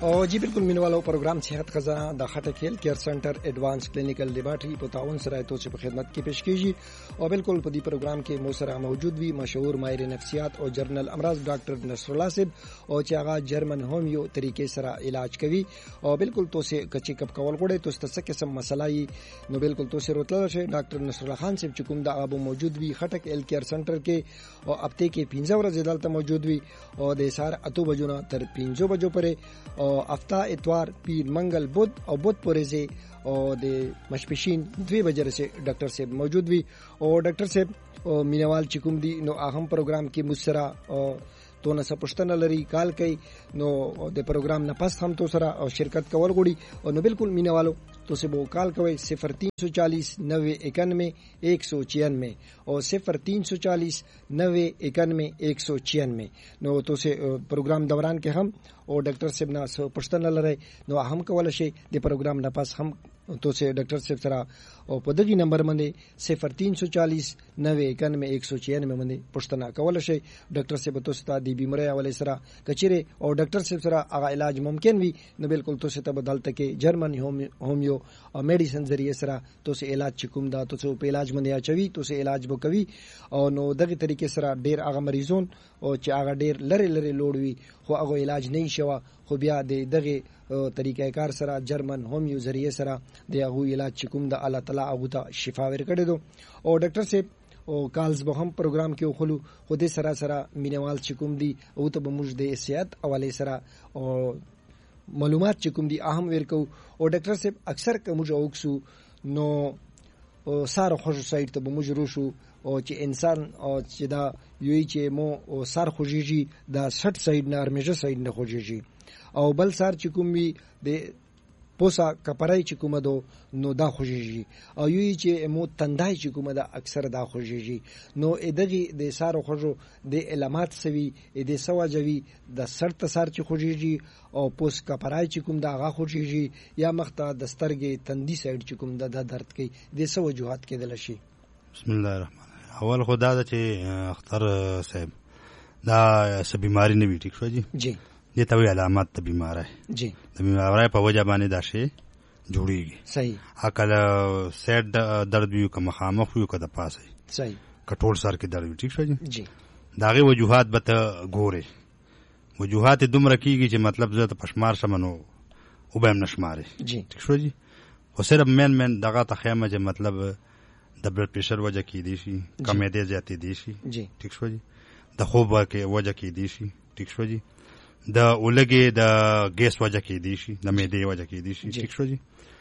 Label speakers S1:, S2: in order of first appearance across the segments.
S1: او جی بالکل مینوالو پروګرام صحت خزانه د خټکیل کیر سنټر ایڈوانس کلینیکل لیبارټری په تعاون سره تاسو په خدمت کې پیش کیږي او بالکل په دې پروګرام کې مو سره موجود وي مشهور ماهر نفسیات او جرنل امراض ډاکټر نصر الله صاحب او چې هغه جرمن هومیو طریقې سره علاج کوي او بالکل تاسو کچې کپ کول غوړې تاسو څه قسم مسله یې نو بالکل تاسو روتل شي ډاکټر نصر الله خان صاحب چې کوم دا ابو موجود وي خټکیل کیر سنټر کې او هفته کې 15 ورځې دلته موجود وي او د سار 8 بجو نه تر 5 بجو پورې او هفته اتوار پیر منګل بود او بود پورې او د مشپشین 2 بجې سره ډاکټر صاحب موجود وي او ډاکټر صاحب مینوال چې کوم دي نو اهم پروګرام کې مسرا او تو نه سپښتنه لري کال کوي نو د پروګرام نه پس هم تو سره او شرکت کول غوړي او نو بالکل مینوالو تو سے وہ کال کوي 0340 9091 196 او 0340 9091 196 نو تو سے پروګرام دوران کې هم او ډاکټر صاحب نه پښتنه لري نو هم کول شي د پروګرام نه پس هم تو سے ډاکټر صاحب سره او په دغه نمبر باندې 0340 9091 196 باندې پښتنه کول شي ډاکټر صاحب تاسو ته د بیماری حواله سره کچره او ډاکټر صاحب سره هغه علاج ممکن وي نو بالکل تاسو ته بدلته کې جرمن هومیو او میډیسن ذریعہ سره تاسو علاج کوم دا تاسو په علاج باندې اچوي تاسو علاج وکوي او نو دغه طریقې سره ډیر هغه مریضون او چې هغه ډیر لری لوړوي خو هغه علاج نه شي خو بیا د دغه طریقې کار سره جرمن هومیو ذریعہ سره د هغه علاج کوم د الله تعالی هغه ته شفا ورکړي دو او ډاکټر صاحب او کالز به هم پروګرام کې خلو خو دې سره مینوال چې کوم دي او ته به موږ د صحت حواله سره او معلومات چې کوم دي اهم ورکو او ډاکټر صاحب اکثر کوم جوړکسو نو سار خوش سایت ته به موږ روشو او چې انسان او چې دا یوي چې مو او سار خوږيږي دا 60 سایت نه ارمیجه سایت نه خوږيږي او بل سار چې کوم وي د پوسا کپړای چې کومه دو نو دا خوږيږي او یوي چې مو تندای چې کومه دا اکثر دا خوږيږي نو ادغه د سارو خوږو د علامات سوي د سواجوي د سرت سار چې خوږيږي او پوس کپړای چې کوم دا غا خوږيږي یا مخته د سترګې تندي سایډ چې کوم دا درد کوي د سو وجوهات کې دل شي بسم الله الرحمن
S2: اول خدا دا چې اختر صاحب دا څه بیماری نه وي ټیک شو جی دې ته وی علامات د بیماری
S1: جی
S2: د بیماری په وجه باندې دا شی جوړیږي
S1: صحیح
S2: عقل سیټ درد وي کوم خامخ وي کده پاسه
S1: صحیح
S2: کټول سر کې درد وي ټیک شو
S1: جی
S2: داغه وجوهات به ته ګوري وجوهات دومره کیږي چې مطلب زه ته پشمار شمنو او به هم نشماري
S1: جی
S2: ټیک شو جی خو صرف من دغه ته خیمه چې مطلب د بلډ پریشر وجه کې دي شي کمې دي زیاتې دي شي
S1: جی
S2: ټیک شو جی د خوب وجه کې دي شي ټیک شو جی د اولګي د ګیس وجه کې دي شي د معدې وجه کې دي شي ټیک شو جی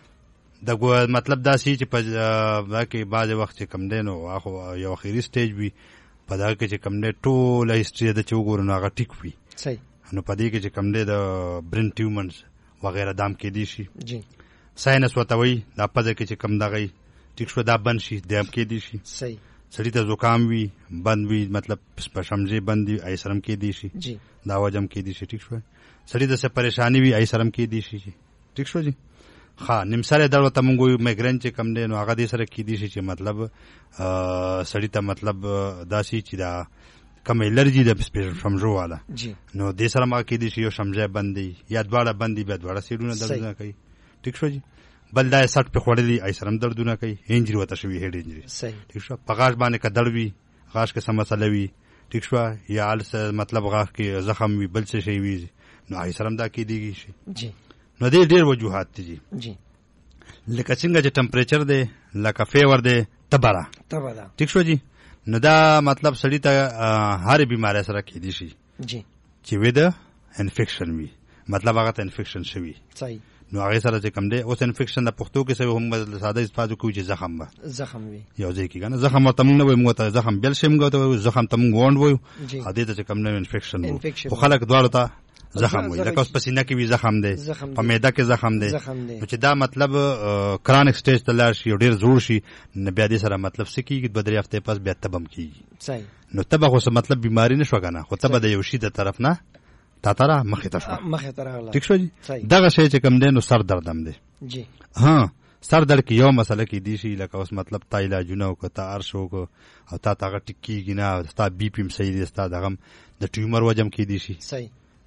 S2: د مطلب دا سي چې په واکه بعض وخت کم دین او اخو یو اخیری سټیج وي په دا کې چې کم نه ټول هیستوري د چوغور نه هغه ټیک وي
S1: صحیح
S2: نو په دې کې چې کم د برین ټیومرز وغیرہ دام کې دي شي
S1: جی
S2: ساينس وتوي دا په دې کې چې کم دغه ټیک شو دا بند شي د هم کې دي شي
S1: صحیح
S2: سړی ته زکام وي بند وي مطلب پشمځي بند وي ایسرم کې دي شي
S1: جی
S2: دا وجم کې دي شي ټیک شو سړی ته څه پریشانی وي ایسرم کې دي شي ټیک شو جی ها نیمسره درو ته مونږ میګرین چې کم دي نو هغه دې سره کې دي شي چې مطلب سړی ته مطلب داسي چې دا کم الرجی د شمجو والا
S1: جی
S2: نو دې سره ما کې دي شي یو شمجه بندي یا دواړه بندي به دواړه سیډونه دردونه کوي ټیک شو جی بل دا سټ په خوړلې ایسرم دردونه کوي انجری وته شوی هډ انجری
S1: صحیح
S2: ٹھیک شو پغاش باندې کډړوي غاښ کې سمسله وي ټیک شو یا مطلب غاښ کې زخم وي بل څه شي وي نو ایسرم دا کې دیږي شي
S1: جی
S2: نو ډېر وجوهات دي
S1: جی
S2: لکه څنګه چې ټمپریچر دی لکه فیور دی تبره ټیک شو جی نو دا مطلب سړی ته هر بیماری سره کې دي شي
S1: جی
S2: چې ودا انفیکشن وي مطلب هغه ته انفیکشن شوی
S1: صحیح
S2: نو هغه سره چې کم دی اوس انفیکشن د پښتو کې سوي هم ساده استفاده کوي چې زخم وي یو ځای کې کنه زخم ته موږ نه وایو موږ ته زخم بل شي موږ ته زخم ته موږ ووند وایو هدي ته چې کم نه انفیکشن خو خلک دواړو ته زخم وي لکه اوس پسینه کې وي زخم دی په معده کې زخم دی نو چې دا مطلب کرونیک سټیج ته لاړ شي ډیر زور شي نو بیا دې سره مطلب سکیږي 2 هفته پس بیا تبم کیږي
S1: صحیح
S2: نو تبه خو مطلب بیماری نشو کنه خو تبه د یو شي د طرف نه تاتره مخې ته راغله ټیک شو جی دغه شی چې کم دی نو سر درد هم دی
S1: جی
S2: ها سر درد کې یو مسله کې دی شي لکه اوس مطلب تا علاجونه او تا ارشو کو او تا ټیکیږي نه تا بی پی م صحیح دی ستا دغه د ټیومر وجم کې دی شي
S1: صحیح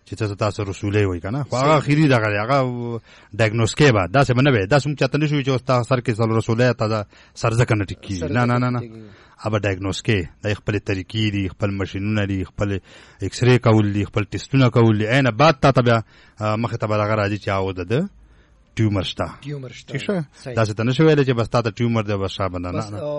S2: چې تاسو رسولې وای کنه خو هغه اخیری دغه هغه ډایګنوز کې بعد دا څه بنوي دا سم چاته نشوي چې تاسو سر کې سره رسولې تازه سرځکه نه ټکی نه اب ډایګنوز کې د خپل طریقې دي خپل ماشينونه دي خپل ایکس ری کول دي خپل ټیسټونه کول دي عین بعد ته بیا مخه ته بل غراځي چې او د ټیومر شته دا څه نه شویل چې بس تا ته ټیومر دی بس شابه نه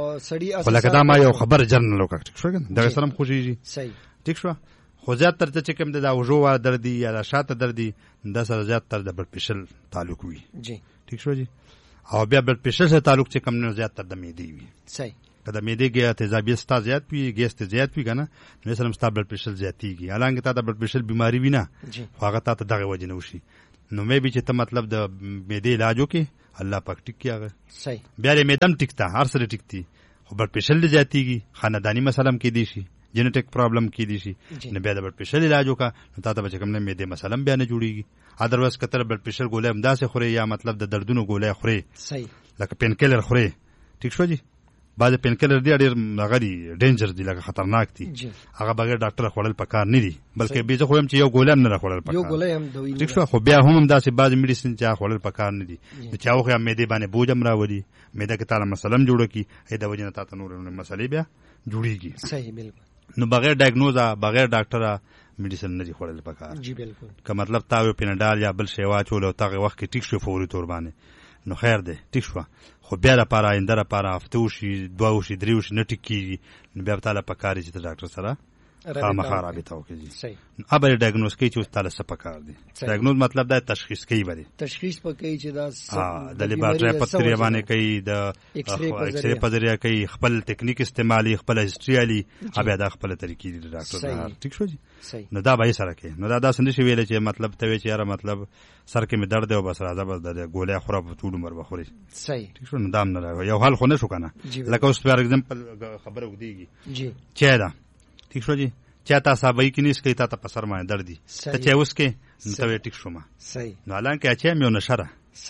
S1: سړی
S2: ولکه دا ما یو خبر جرنل وکړ ټیک شو دا سلام خوشي
S1: صحیح
S2: ټیک شو خو زیات تر چې کوم د وژو درد یا د شاته درد د سره زیات تر د بلډ پريشر تعلق وي
S1: جی
S2: ټیک شو جی او بیا بلډ پريشر سره تعلق چې کوم نه زیات تر د معدې وي
S1: صحیح
S2: کله معدې کې تیزابیت ستا زیات وي ګیس ته زیات وي کنه نو سلام ستا بلډ پريشر زیاتیږي حالانکه تا د بلډ پريشر بیماری وینا خو هغه ته دغه وجه نه وشي نو مې به چې ته مطلب د معدې علاج وکي الله پاک ټیک کیږي صحیح بیا له معدم ټیکتا هر سره ټیکتی خو بلډ پريشر زیاتیږي خاندانی مسلم کې دي شي جینیټک پرابلم کې دي شي نه بیا د بلډ پريشر علاج وکا نو تا ته به کوم نه معدې مسلم بیا نه جوړيږي ادروایز کتر بلډ پريشر ګولې هم داسې خوري یا مطلب د دردونو ګولې خوري صحیح لکه پین کیلر خوري ټیک شو جی بعد پین کیلر دی ډېر غړي ډینجر دي لکه خطرناک دي هغه بغیر ډاکټر خورل پکار نه دي بلکې به زه خویم چې یو ګولې نه خورل پکار یو ګولې هم دوی ټیک شو خو بیا هم داسې بعض میډیسن چې خورل پکار نه دي چې هغه هم معدې باندې بوجم راوړي معده کې تعالی مسلم جوړ کی دا وجنه تا نور مسلې بیا جوړيږي صحیح بالکل نو بغیر ډایګنوزا بغیر ډاکټره میډیسن نه دي خورل پکار جی بالکل که مطلب تاوی پینډال یا بل شی واچول او تاغه وخت کې ټیک شو فوري تور باندې نو خیر دی ټیک شو خو بیا لپاره آینده لپاره هفته وشي دوه وشي درې وشي نه ټیکيږي نو بیا تعالی پکاري چې ډاکټر سره خامخا رابطه وکړي صحیح اب ډایګنوز کوي چې تعالی څه پکار دي ډایګنوز مطلب دا تشخیص کوي بری تشخیص پکې چې دا د لیبارټری پتری باندې کوي د ایکس ری پذریه کوي خپل ټیکنیک استعمالي خپل هیستوري علي ابیا د خپل طریقې دي ډاکټر ټیک شو جی نو دا به سره کوي نو دا څنګه شي ویل چې مطلب ته چې یاره مطلب سر کې می درد دی او بس راځه بس د ګولې خوره په ټول عمر بخوري صحیح ټیک شو نو دام نه راغی یو حل خو نه شو کنه لکه اوس فار ایگزامپل خبره ودیږي جی چا دا ٹھیک شو جی چاته صاحبای کې نس کوي تا ته پسر باندې درد دي ته چې اوس کې نو ته ټیک شو ما صحیح نو حالانکه اچې مې نشره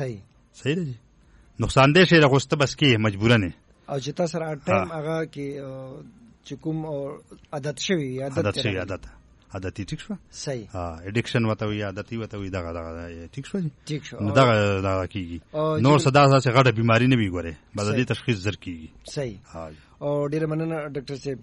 S2: صحیح دی نقصان دې شي راغسته بس کې مجبور نه او چې تاسو را ټایم هغه کې چې کوم عادت شوی عادت ټیک شو صحیح اډیکشن وته وي عادت وته وي دغه ټیک شو ټیک شو نو دغه کیږي نور صدا څه غټه بیماری نه وي ګوره بدلې تشخیص زر کیږي صحیح او ډیر مننه ډاکټر صاحب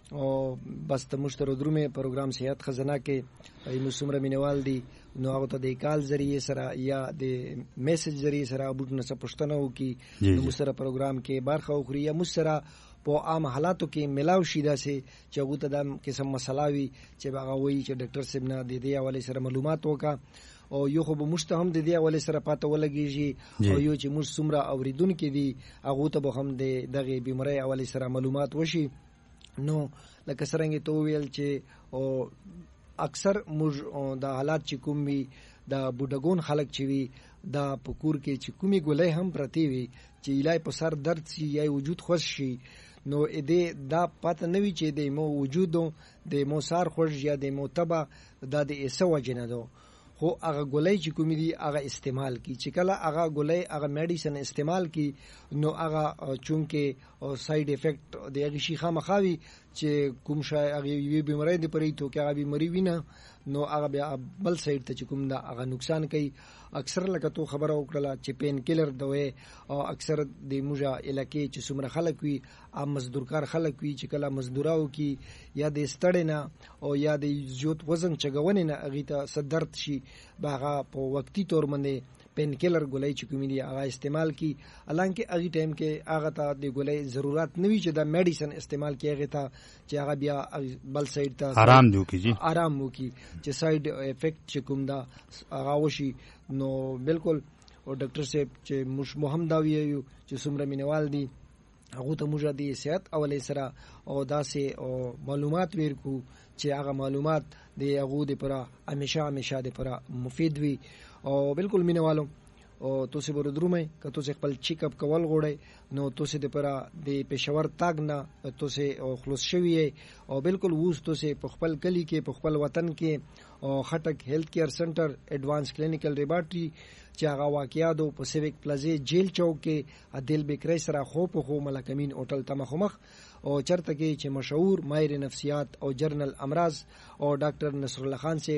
S2: او بس ته مشترو درومه پروګرام صحت خزانه کې ای مسمره مینوال دي نو هغه ته د کال ذریعہ سره یا د میسج ذریعہ سره ابوټ نه پښتنه وو کی نو مشترا پروګرام کې برخه وخوري یا مشترا په عام حالاتو کې ملاو شي داسې چې هغه ته د قسم مسلاوي چې هغه وایي چې ډاکټر صاحب نه د دې حواله سره معلومات وکا او یو خو به مستهم د دې حواله سره پاته ولګيږي او یو چې موږ سمره اوریدونکو دي هغه ته به هم د دغه بیماری حواله سره معلومات وشي نو لکه څنګه ته ویل چې او اکثر موږ د حالات چې کوم وي د بوډګون خلک چې وي د پکور کې چې کومي ګولې هم پرتی وي چې الای په سر درد شي یا وجود خوش شي نو دې دا پته نوي چې د مو وجود د مو سار خوش یا د مو تبا د ایسو وجنه دو خو هغه ګولې چې کومې دي هغه استعمال کی چې کله هغه ګولې هغه میډیسن استعمال کی نو هغه چونکه ساید افیکټ د هغه شي خامخاوي چې کوم شای هغه بیماری د پرې تو کې هغه بیماری وینه نو هغه بیا بل ساید ته چې کوم دا هغه نقصان کوي اکثر لکه تو خبره وکړه چې پین کیلر دوی او اکثر د موجه علاقې چې څومره خلک وي عام مزدورکار خلک وي چې کله مزدوراو کی یا د ستړینا او یا د زیات وزن چګونې نه هغه ته صدرت شي باغه په وقتی تور باندې پین کیلر ګولې چې کومې دي هغه استعمال کی الانکه هغه ټایم کې هغه ته د ګولې ضرورت نه وي چې دا میډیسن استعمال کیږي ته چې هغه بیا بل سایډ ته آرام دیو کی جی آرام وو کی چې سایډ افیکټ چې کوم دا هغه وشي نو بالکل او ډاکټر صاحب چې محمد داوی چې څومره مینوال دي هغه ته موږ د صحت اولې سره او داسې او معلومات ورکو چې هغه معلومات د هغه د پر همیشه د پر مفید وي او بالکل مینوالو او تاسو به درومه که تاسو خپل چیک اپ کول غوړی نو تاسو د پر د پېښور تاګ نه تاسو خلاص شوی او بالکل ووس تاسو په خپل کلی کې په خپل وطن کې او خټک هیلث کیر سنټر ایڈوانس کلینیکل لیبارټری چې هغه واقعیا دو پسیفیک پلازا جیل چوک کې عدل بکری سره خو په خو ملکمین هوټل ته مخ او چرته کې چې مشهور ماهر نفسیات او جرنل امراض او ډاکټر نصر الله خان صاحب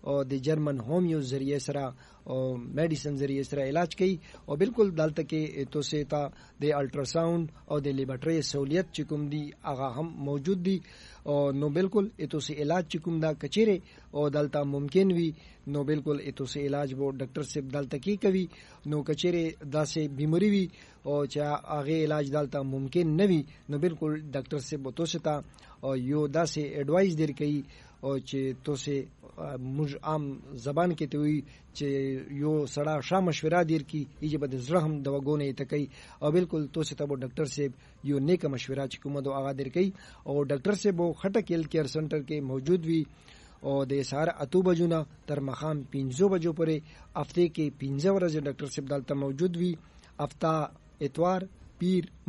S1: او د جرمن هومیو ذریعہ سره او میډیسن ذریعہ سره علاج کوي او بالکل دلته کې توسه تا د الټراساوند او د لیبارټری سہولیت چې کوم دي هغه هم موجود دي او نو بالکل توسه علاج چې کوم دا کچېره او دلته ممکن وي نو بالکل توسه علاج وو ډاکټر صاحب دلته کې کوي نو کچېره داسې بیماری وي او چې هغه علاج دلته ممکن نه وي نو بالکل ډاکټر صاحب توسه تا او یو داسې ایڈوایز درکې او چې توسه موږ عام زبان کې ته وي چې یو سړی شا مشوره درکې ایجه به زړه هم د وګونه ته کوي او بالکل توسه ته ډاکټر صاحب یو نیک مشوره چې کومه دو هغه درکې او ډاکټر صاحب خټک هیلث کیر سنټر کې موجود وي او د سهار 8 بجو نه تر مخام 5 بجو پورې هفته کې 15 ورځې ډاکټر صاحب دلته موجود وي هفته اتوار پیر